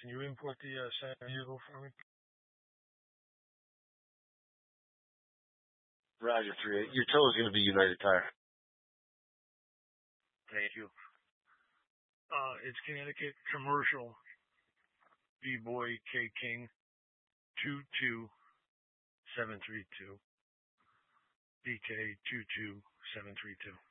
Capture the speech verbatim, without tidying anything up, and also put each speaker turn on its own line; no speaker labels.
Can you import the uh, San Diego for me?
Roger, three eight. Your tow is going to be United Tire.
Thank you. Uh, it's Connecticut Commercial B-Boy K King two two seven three two. B K two two seven three two.